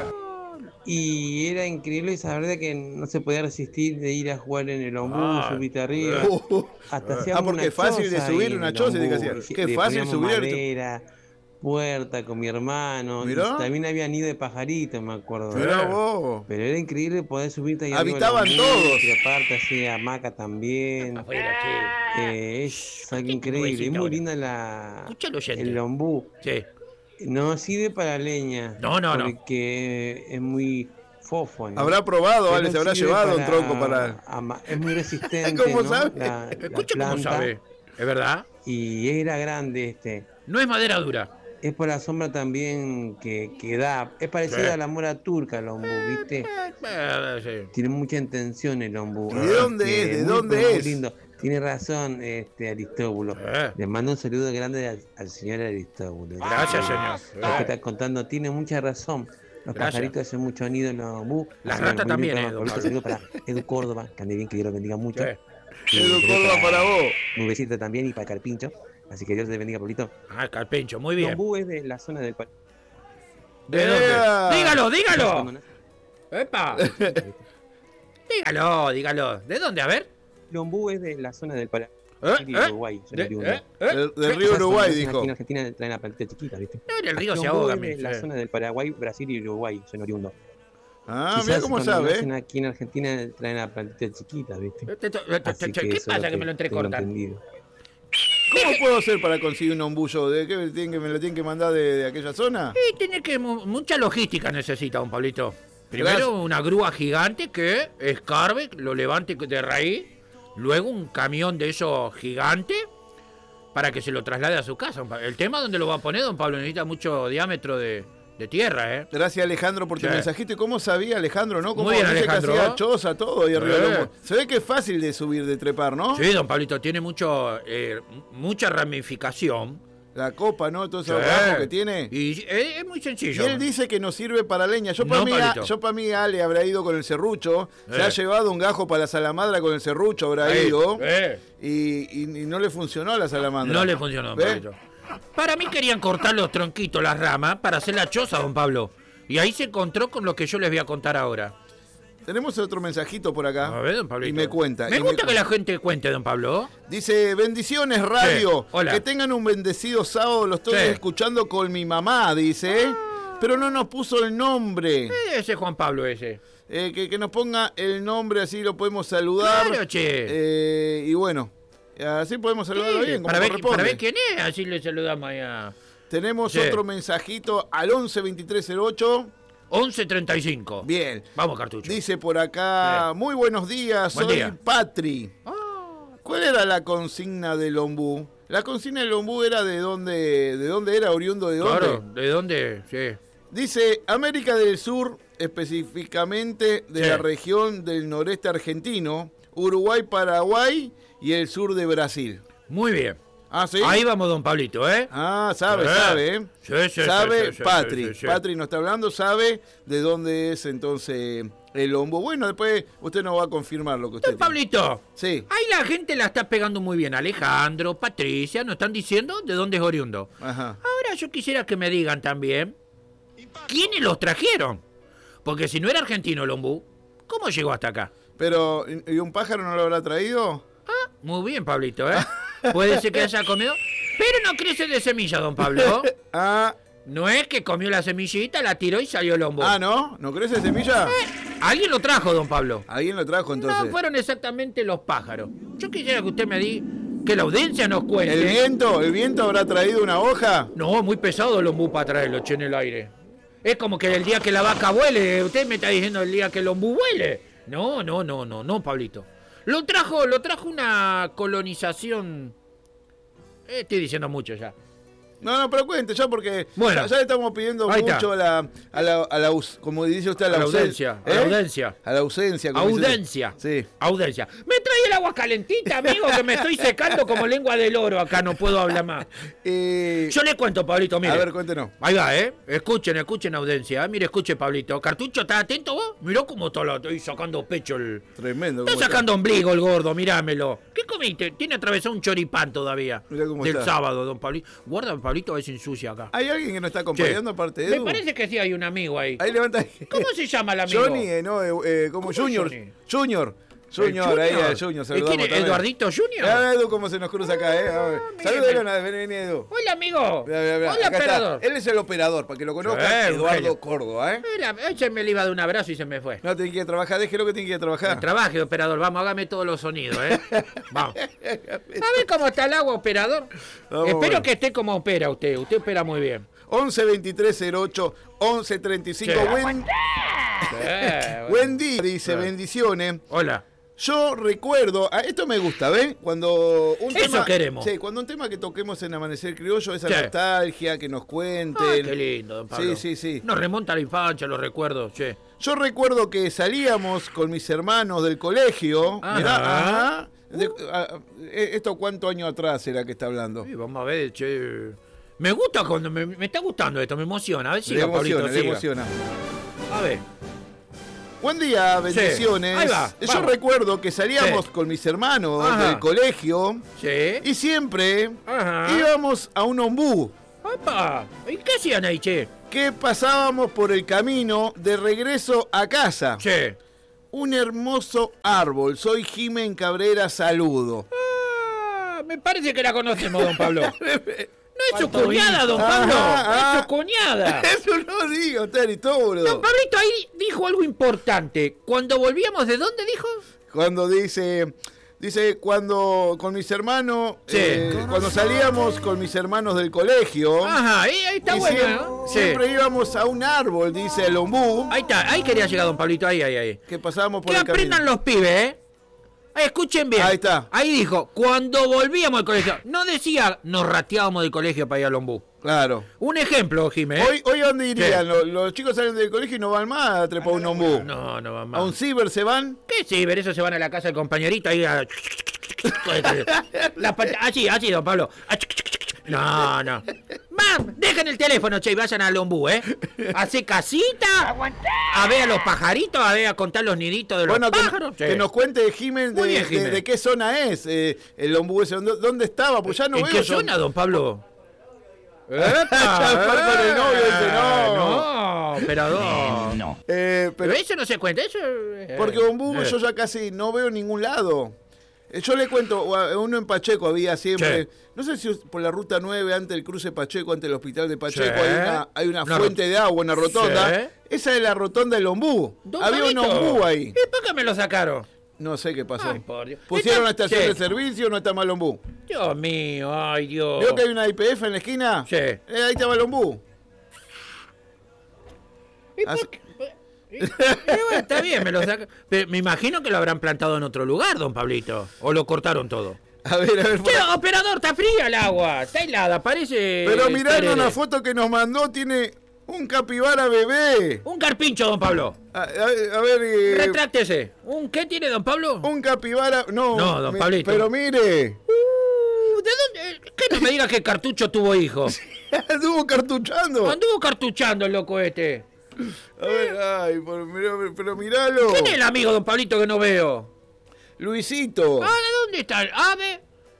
Y era increíble saber de que no se podía resistir de ir a jugar en el ombú, Ah. subirte arriba. Uh, Hasta ah, hacíamos porque una es fácil de choza subir ahí en una el choza, ombú. te decía. Y Qué le fácil poníamos subir. madera, puerta con mi hermano. y Mirá. también había nido de pajaritos, me acuerdo. Mirá vos. Pero era increíble poder subirte ahí Habitaban arriba del ombú, todos. treparte así, hamaca también. Afuera, che. Eh, es algo ¿Qué increíble, es pobrecita muy ahora? linda la, Escucha al oyente. el ombú. Sí. No sirve para leña. No, no, no. Porque es muy fofo. ¿no? Habrá probado, Pero ¿vale? Se habrá sirve llevado un tronco para... ama- Es muy resistente. ¿Cómo ¿no? sabe? La, la Escucha cómo planta. sabe. ¿Es verdad? Y era grande este. No es madera dura. Es por la sombra también que, que da. Es parecido Sí. a la mora turca el ombú, ¿viste? Eh, eh, sí. Tiene mucha intención el ombú. ¿Y de dónde Este, es? ¿De muy, dónde muy es? lindo. Tiene razón, este Aristóbulo. Eh. Le mando un saludo grande al, al señor Aristóbulo. Gracias, señor. Lo que está contando tiene mucha razón. Los Gracias. pajaritos hacen mucho nido en los ombú. Las Hacen ratas el también, programa eh, don favorito, Pablo. saludo para Edu Córdoba, que ande bien, que Dios lo bendiga mucho. Sí. Y Edu saludo Córdoba para vos. Nubecita también y para Carpincho. Así que Dios te bendiga, Pablito. Ah, Carpencho, muy El bien. ombú es de la zona del pal- ¿De dónde? Ea. Dígalo, Cuando dígalo. nace- ¡Epa! Dígalo, dígalo. ¿De dónde? A ver. El ombú es de la zona del Paraguay. ¿Eh? y ¿Eh? Uruguay, yo De- no digo ¿Eh? nada. ¿Eh? Del, del ¿Qué? río Cosas Uruguay, cuando nacen dijo. Aquí en Argentina traen la plantita chiquita, ¿viste? No, en el río El se ombú ahoga, es mi. de la sí. zona del Paraguay, Brasil y Uruguay, son oriundos. Ah, Quizás mira cómo cuando sabe. nacen aquí en Argentina traen la plantita chiquita, ¿viste? Te- te- te- te- Así te- que ¿Qué eso pasa es que me lo tengo entrecortan? entendido. ¿Cómo puedo hacer para conseguir un ombullo? ¿De qué tienen que, me lo tienen que mandar de, de aquella zona? Y tiene que mu- mucha logística necesita, don Pablito. Primero Gracias. una grúa gigante que escarbe, lo levante de raíz, luego un camión de esos gigante para que se lo traslade a su casa. don Pablo. El tema donde lo va a poner, don Pablo, necesita mucho diámetro de, de tierra, ¿eh? Gracias, Alejandro, por tu Sí. mensajito. ¿Y cómo sabía, Alejandro, no? ¿Cómo Muy bien, dice que Alejandro. hacía choza todo ahí arriba Sí. del ombu? Se ve que es fácil de subir, de trepar, ¿no? Sí, don Pablito, tiene mucho, eh, mucha ramificación. La copa, ¿no? Todo eso Sí. abajo que tiene. Y es, es muy Y sencillo. él dice que nos sirve para leña. Yo para No, mí, Pablito. yo para mí Ale habrá ido con el serrucho. Se Eh. ha llevado un gajo para la salamandra con el serrucho, habrá Ahí, ido. eh. Y, y- y no le funcionó a la salamandra. No le funcionó, don ¿Ve? Pablito. Para mí querían cortar los tronquitos, las ramas, para hacer la choza, don Pablo. Y ahí se encontró con lo que yo les voy a contar ahora. Tenemos otro mensajito por acá. A ver, don Pablito. Y me cuenta. Me y gusta me que la gente cuente, don Pablo. Dice, bendiciones radio. Sí, hola. Que tengan un bendecido sábado. Lo estoy Sí. escuchando con mi mamá, dice. Pero no nos puso el nombre. Eh, ese Juan Pablo ese. Eh, que, que nos ponga el nombre, así lo podemos saludar. Claro, che. Eh, y bueno, así podemos saludarlo Sí, bien, como para, ver, corresponde. para ver quién es, así le saludamos ahí a Tenemos Sí. otro mensajito al once veintitrés cero ocho. once treinta y cinco. Bien. Vamos, cartucho. Dice por acá, Sí. muy buenos días, Buen soy día. Patri. Ah, ¿Cuál era la consigna del ombú? La consigna del ombú era de dónde, de dónde era, oriundo de dónde. claro, ¿de dónde? Sí. Dice América del Sur, específicamente de Sí. la región del noreste argentino, Uruguay, Paraguay y el sur de Brasil. Muy bien. Ah, ¿sí? Ahí vamos, don Pablito, ¿eh? Ah, sabe, Eh. sabe, ¿eh? Sí, sí, sabe sí, sí, sí, Patri. sí, sí. Patri nos está hablando, sabe de dónde es entonces el ombú. Bueno, después usted nos va a confirmar lo que usted Don tiene. Pablito, Sí, ahí la gente la está pegando muy bien. Alejandro, Patricia, nos están diciendo de dónde es oriundo. ajá. Ahora yo quisiera que me digan también quiénes los trajeron. Porque si no era argentino el ombú, ¿cómo llegó hasta acá? Pero, ¿y y un pájaro no lo habrá traído? Ah, muy bien, Pablito, ¿eh? Puede ser que haya comido, pero no crece de semilla, don Pablo. Ah, No es que comió la semillita, la tiró y salió el ombú. ah, ¿no? ¿No crece semilla? Alguien lo trajo, don Pablo. Alguien lo trajo entonces. No fueron exactamente los pájaros. Yo quisiera que usted me diga, que la audiencia nos cuente. ¿El viento? ¿El viento habrá traído una hoja? No, muy pesado el ombú para traerlo, che, en el aire. Es como que el día que la vaca vuele, usted me está diciendo el día que el ombú vuele. No, no, no, no, no, Pablito. Lo trajo, lo trajo una colonización. Eh, estoy diciendo mucho ya. No, no, pero cuente ya porque Bueno. ya, ya le estamos pidiendo Ahí está. mucho a la, a la, a la aus- como dice usted, a la, A la ausen- audiencia, a la ¿eh? audiencia. A la ausencia. como dice- Audencia. Sí. Audencia. Me trae el agua calentita, amigo, que me estoy secando como lengua del oro acá, no puedo hablar más. Eh, Yo le cuento, Pablito, mire. a ver, cuéntenos. Ahí va, ¿eh? Escuchen, escuchen, audiencia. ¿eh? Mire, escuche, Pablito. ¿Cartucho, estás atento vos? Mirá cómo está, la- estoy sacando pecho el... Tremendo. Está cómo sacando ombligo el gordo, mirámelo. ¿Qué comiste? Tiene atravesado un choripán todavía. Mirá cómo del está. sábado, don Pablito. Guarda, Pablito, a ver si ensucia acá. ¿Hay alguien que nos está acompañando Che, aparte de Me Edu? parece que sí hay un amigo ahí. Ahí levanta. ¿Cómo se llama el amigo? Johnny, eh, no, eh, eh, como ¿Cómo Junior. Johnny? Junior. ¿El Junior, ahí al Junior. ¿Y Saludamos quién es? también. ¿Eduardito Junior? Ah, Edu, cómo se nos cruza acá, ¿eh? A ver. mire, Saludelo, mire. ven, ven, Edu. Hola, amigo. Mirá, mirá, mirá. Hola, Acá está. operador. Él es el operador, para que lo conozcan. Sí, un genio. Eduardo Córdoba, ¿eh? Mira, ese me le iba a dar un abrazo y se me fue. No tiene que ir a trabajar, déjelo que tiene que ir a trabajar. Trabaje, operador. Vamos, hágame todos los sonidos, ¿eh? Vamos. A ver cómo está el agua, operador. Vamos, Espero bueno. que esté como opera usted. Usted opera muy bien. once veintitrés cero ocho once treinta y cinco. Sí. Buen, Eh, bueno. buen día, dice, Sí. bendiciones. Hola. Yo recuerdo, ah, esto me gusta, ¿ves? Cuando un Eso tema, queremos. Sí, cuando un tema que toquemos en Amanecer Criollo, esa Sí. nostalgia, que nos cuenten. Ay, qué lindo, don Pablo. Sí, sí, sí. Nos remonta a la infancia, los recuerdos, che. Yo recuerdo que salíamos con mis hermanos del colegio. Ajá. Mirá, ajá. De- ah, eh, ¿Esto cuántos años atrás era que está hablando? Sí, vamos a ver, che. Me gusta cuando me, me está gustando esto, me emociona. A ver si Le emociona, Pablito, le siga. emociona. A ver. Buen día, bendiciones. Sí, ahí va, Yo vamos. recuerdo que salíamos Sí. con mis hermanos Ajá. del colegio Sí. y siempre Ajá. íbamos a un ombú. Opa. ¿Y qué hacían ahí, che? Que pasábamos por el camino de regreso a casa. Che. Un hermoso árbol. Soy Jimen Cabrera, saludo. Ah, me parece que la conocemos, don Pablo. No es su cuñada, don Ah, Pablo. ah. Es su cuñada. Eso no digo, Teri, todo, boludo. Don Pablito ahí dijo algo importante. Cuando volvíamos, ¿de dónde dijo? Cuando dice, dice, cuando con mis hermanos, Sí. eh, cuando salíamos con mis hermanos del colegio, Ajá, ahí, ahí está y bueno, siempre, ¿no? Sí. siempre íbamos a un árbol, dice el ombú, Ahí está, ahí quería llegar don Pablito, ahí, ahí, ahí. que pasábamos por Que el aprendan camino. los pibes, ¿eh? Ahí, escuchen bien. Ahí está. Ahí dijo, cuando volvíamos al colegio. No decía, nos rateábamos del colegio para ir al ombú. Claro. Un ejemplo, Jiménez. Hoy, hoy ¿dónde irían? Sí. Los, los chicos salen del colegio y no van más a trepar un ombú. No, no va A más. un ciber se van. ¿Qué sí? Ver eso se van a la casa del compañerito ahí a... La pata- Así, así, don Pablo. No, no. Mam, dejen el teléfono, che, y vayan al ombú, ¿eh? Hace casita. A ver a los pajaritos, a ver a contar los niditos de los Bueno, que, pájaros. que Sí. nos cuente Jimen de, Muy bien, de- Jimen. de qué zona es eh, el ombú ese. ¿Dó- ¿Dónde estaba? Pues ya no ¿En veo qué yo. zona, don Pablo? Ya fue con el novio, dice, no. No, operador. No. Eh, Pero pero eso no se cuenta, eso... eh, porque ombú eh. yo ya casi no veo en ningún lado. Eh, Yo le cuento, a- uno en Pacheco había siempre, Sí. no sé si por la ruta nueve, ante el cruce Pacheco, ante el hospital de Pacheco, Sí. hay una, hay una Una fuente rot- de agua, una rotonda. Sí. Esa es la rotonda del ombú. Don Había un Pablito, ombú ahí. ¿Y por qué me lo sacaron? No sé qué pasó. Ay, por Dios. ¿Pusieron una Está- estación sí. de servicio o no está mal ombú? Dios mío, ay Dios. ¿Veo que hay una I P F en la esquina? Sí. Eh, ahí estaba el ombú. ¿Y por Así- qué? Y- y bueno, está bien, me lo saca. Pero me imagino que lo habrán plantado en otro lugar, don Pablito. O lo cortaron todo. A ver, a ver. por Che, acá. operador, está fría el agua. Está helada, parece. Pero mirá en tereré. una foto que nos mandó, tiene un capibara bebé. Un carpincho, don Pablo. A, a- a ver, eh, Retráctese. ¿Un qué tiene, don Pablo? un capibara. No, No, don mi- Pablito. Pero mire, Uh, ¿De dónde? ¿Qué no me diga que el cartucho tuvo hijo? estuvo cartuchando. Anduvo cartuchando el loco este. A ver, ay, por- mirá, pero miralo. ¿Quién es el amigo, don Pablito, que no veo? Luisito. Ah, ¿de dónde está? Ah, ve.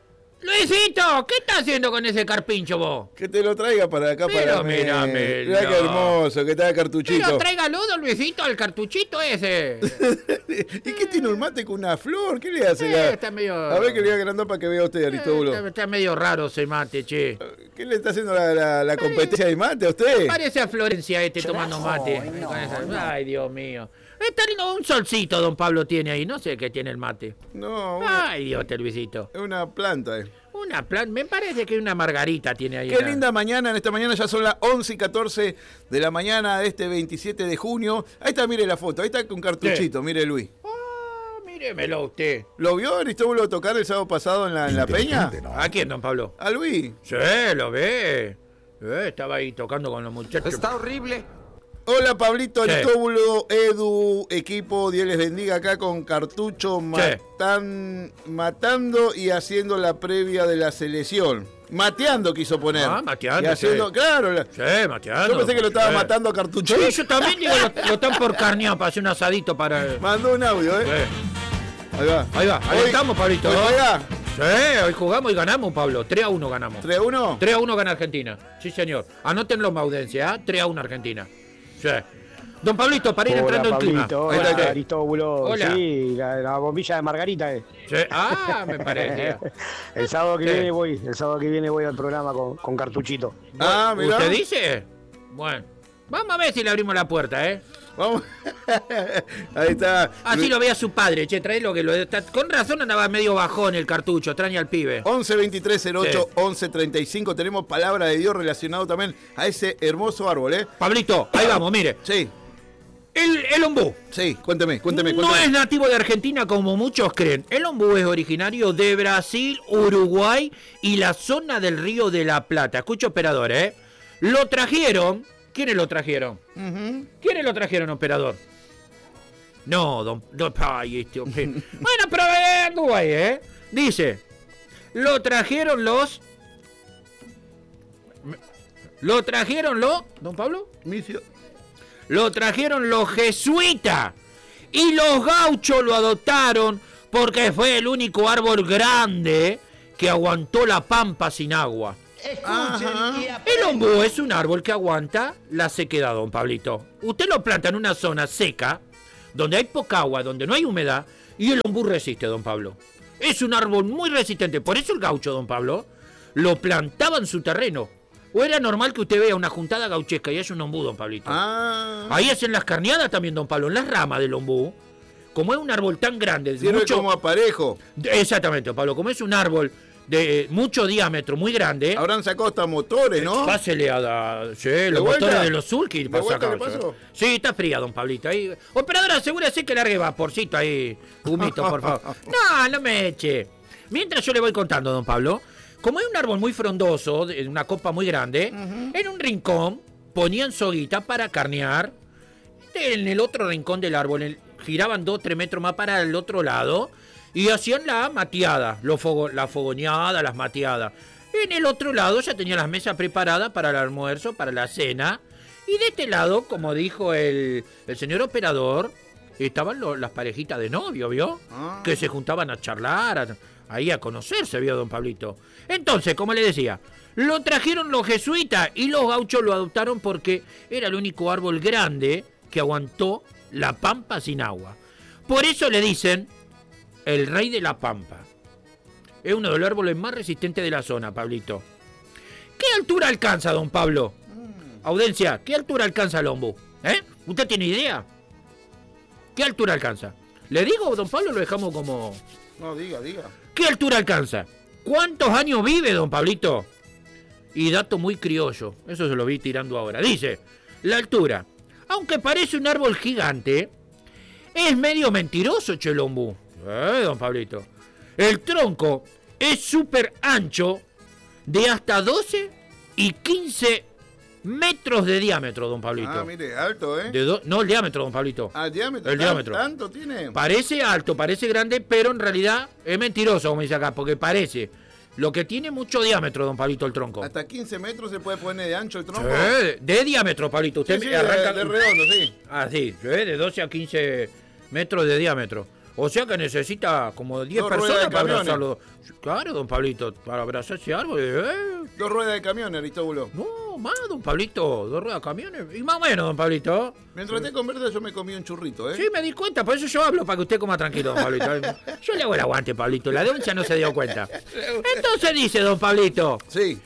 Luisito, ¿qué estás haciendo con ese carpincho vos? Que te lo traiga para acá, Pero para mí. míramelo. Mirá qué hermoso, que está el cartuchito. Pero tráigalo, don Luisito, al cartuchito ese. ¿Y qué tiene un mate con una flor? ¿Qué le hace? Eh, la- está medio- A ver que le voy a agrandar para que vea usted, Eh, Aristóbulo. está, está medio raro ese mate, che. ¿Qué le está haciendo la, la- la competencia de mate a usted? Parece a Florencia este tomando mate. Con esa- Ay, Dios mío. Está lindo, un solcito don Pablo tiene ahí. No sé qué tiene el mate. No, una- Ay, Dios, te Luisito. es una planta. eh. Una plan, me parece que una margarita tiene ahí. Qué una- linda mañana, en esta mañana ya son las once y catorce de la mañana de este veintisiete de junio. Ahí está, mire la foto, ahí está con cartuchito, mire Luis. Ah, míremelo usted. ¿Lo vio Aristóbulo tocar el sábado pasado en la, en la peña? ¿A quién, don Pablo? A Luis. Sí, lo ve. Eh, estaba ahí tocando con los muchachos. Está horrible. Hola Pablito, Sí. Aristóbulo, Edu, equipo, Dios les bendiga acá con cartucho matan, matando y haciendo la previa de la selección. Mateando quiso poner. Ah, mateando, Y haciendo, sí. claro. la- Sí, mateando. yo pensé que lo estaba Sí. matando a cartucho. Sí, yo también digo, lo, lo están por carnear para hacer un asadito para... Mandó un audio, ¿eh? Sí. Ahí va. Ahí va, ahí Hoy- estamos, Pablito. hoy juega. Sí, hoy jugamos y ganamos, Pablo. tres a uno ganamos. ¿tres a uno? tres a uno gana Argentina. Sí, señor. Anótenlo, Maudencia, ¿ah? tres a uno Argentina. Sí. Don Pablito, para ir entrando en clima. Pablito, Ahí hola, está, ¿qué? Aristóbulo. Hola. Sí, la, la bombilla de Margarita. Eh. Sí. Ah, me parecía. El sábado que Sí. viene voy, el sábado que viene voy al programa con, con cartuchito. Ah, mirá. ¿Usted dice? Bueno. Vamos a ver si le abrimos la puerta, ¿eh? Vamos. Ahí está. Así lo vea su padre, che, trae lo que lo está- con razón andaba medio bajón el cartucho, extraña al pibe. once veintitrés cero ocho once treinta y cinco. Tenemos palabra de Dios relacionado también a ese hermoso árbol, ¿eh? Pablito, ahí vamos, mire. Sí, El, el ombú. sí, cuénteme, cuénteme, No cuénteme. es nativo de Argentina como muchos creen. El ombú es originario de Brasil, Uruguay y la zona del Río de la Plata. Escucha, operador, ¿eh? Lo trajeron. ¿Quiénes lo trajeron? Ujú. ¿Quiénes lo trajeron, operador? No, don... don ay, este hombre. Bueno, pero eh, anduvo ahí, ¿eh? Dice, lo trajeron los... Lo trajeron los... ¿Don Pablo? Micio. Lo trajeron los jesuitas. Y los gauchos lo adoptaron porque fue el único árbol grande que aguantó la pampa sin agua. El ombú es un árbol que aguanta la sequedad, don Pablito. Usted lo planta en una zona seca, donde hay poca agua, donde no hay humedad, y el ombú resiste, don Pablo. Es un árbol muy resistente. Por eso el gaucho, don Pablo, lo plantaba en su terreno. O era normal que usted vea una juntada gauchesca y haya un ombú, don Pablito. Ah. Ahí hacen las carneadas también, don Pablo, en las ramas del ombú. Como es un árbol tan grande... Sirve mucho... como aparejo. Exactamente, don Pablo. Como es un árbol de mucho diámetro, muy grande... Habrán sacado hasta motores, ¿no? Pásele a la... Sí, los vuelta? motores de los Zulkis. ¿De vuelta le pasó? Sí, está fría, don Pablito. Ahí... Operadora, asegúrese que largue vaporcito ahí. Humito, por favor. No, no me eche. Mientras yo le voy contando, don Pablo... Como es un árbol muy frondoso, de una copa muy grande, uh-huh. En un rincón ponían soguita para carnear. En el otro rincón del árbol el, giraban dos o tres metros más para el otro lado y hacían la mateada, lo fogo, la fogoneada, las mateadas. En el otro lado ya tenían las mesas preparadas para el almuerzo, para la cena. Y de este lado, como dijo el, el señor operador, estaban lo, las parejitas de novio, ¿vio? Ah. Que se juntaban a charlar, a, ahí a conocerse, vio, don Pablito. Entonces, como le decía, lo trajeron los jesuitas y los gauchos lo adoptaron porque era el único árbol grande que aguantó la pampa sin agua. Por eso le dicen el rey de la pampa. Es uno de los árboles más resistentes de la zona, Pablito. ¿Qué altura alcanza, don Pablo? Mm. Audiencia, ¿qué altura alcanza el ombú? ¿Eh? ¿Usted tiene idea? ¿Qué altura alcanza? ¿Le digo, don Pablo, lo dejamos como...? No, diga, diga. ¿Qué altura alcanza? ¿Cuántos años vive, don Pablito? Y dato muy criollo, eso se lo vi tirando ahora. Dice, la altura, aunque parece un árbol gigante, es medio mentiroso, che, el ombú. Eh, don Pablito. El tronco es súper ancho, de hasta doce y quince metros de diámetro, don Pablito. Ah, mire, alto, ¿eh? De do... No, el diámetro, don Pablito. Ah, el diámetro. El diámetro. ¿Tanto tiene? Parece alto, parece grande, pero en realidad es mentiroso, como dice acá, porque parece. Lo que tiene mucho diámetro, don Pablito, el tronco. ¿Hasta quince metros se puede poner de ancho el tronco? Sí, de diámetro, Pablito. Usted sí, sí, arranca... de, de redondo, sí. Ah, sí, de doce a quince metros de diámetro. O sea que necesita como diez Dos personas para abrazarlo. Claro, don Pablito, para abrazar ese árbol. ¿eh? Dos ruedas de camión, Aristóbulo. No, más, don Pablito. Dos ruedas de camiones. Y más o menos, don Pablito. Mientras usted conversa, yo me comí un churrito, ¿eh? Sí, me di cuenta. Por eso yo hablo, para que usted coma tranquilo, don Pablito. Yo le hago el aguante, Pablito. La denuncia no se dio cuenta. Entonces dice, don Pablito. Sí.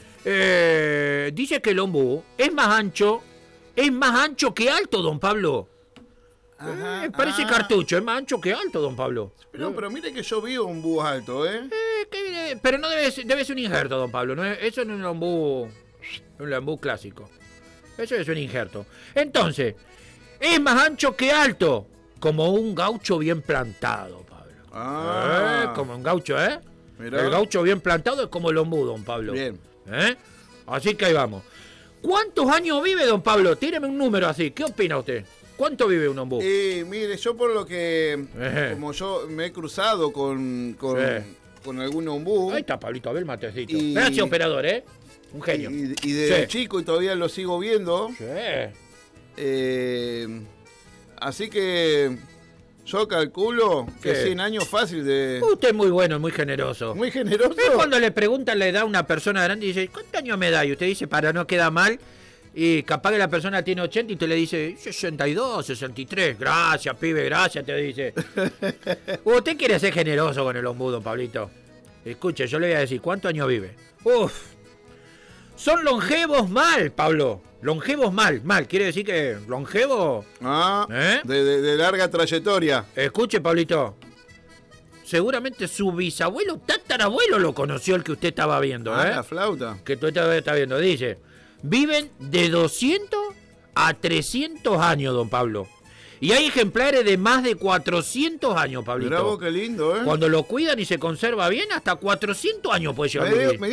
Eh, dice que el ombú es más ancho. Es más ancho que alto, don Pablo. Ajá, eh, parece ah. cartucho, es más ancho que alto, don Pablo. Pero, pero mire que yo vi un búho alto, ¿eh? eh que, pero no debe ser, debe ser un injerto, don Pablo. No es, eso no es un ombú, un ombú clásico. Eso es un injerto. Entonces, es más ancho que alto, como un gaucho bien plantado, Pablo. Ah. Eh, como un gaucho, ¿eh? Mirá. El gaucho bien plantado es como el ombú, don Pablo. Bien. ¿Eh? Así que ahí vamos. ¿Cuántos años vive, don Pablo? Tíreme un número así. ¿Qué opina usted? ¿Cuánto vive un ombú? Eh, mire, yo por lo que, eh. como yo me he cruzado con, con, eh. con algún ombú. Ahí está, Pablito, a ver el matecito. Y... Gracias, operador, ¿eh? Un genio. Y, y desde sí. chico y todavía lo sigo viendo. Sí. Eh, así que yo calculo que sí. cien años fácil de... Usted es muy bueno, muy generoso. Muy generoso. Es cuando le preguntan la edad a una persona grande y dice, ¿cuántos años me da? Y usted dice, para no quedar mal... Y capaz que la persona tiene ochenta y usted le dice sesenta y dos, sesenta y tres. Gracias, pibe, gracias, te dice. Usted quiere ser generoso con el ombú, don Pablito. Escuche, yo le voy a decir, ¿cuántos años vive? Uf. Son longevos mal, Pablo. Longevos mal, mal. Quiere decir que longevo... Ah, ¿eh? de, de, de larga trayectoria. Escuche, Pablito. Seguramente su bisabuelo, tatarabuelo, lo conoció el que usted estaba viendo, ah, ¿eh? La flauta. Que usted está viendo, dice... Viven de doscientos a trescientos años, don Pablo. Y hay ejemplares de más de cuatrocientos años, Pablito. Mirá vos, qué lindo, ¿eh? Cuando lo cuidan y se conserva bien, hasta cuatrocientos años puede llevar a vivir.